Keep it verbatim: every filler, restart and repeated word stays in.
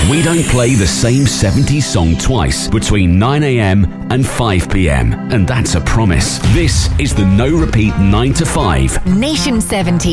We don't play the same seventies song twice between nine a.m. and five p.m. And that's a promise. This is the No Repeat nine to five. Nation seventy.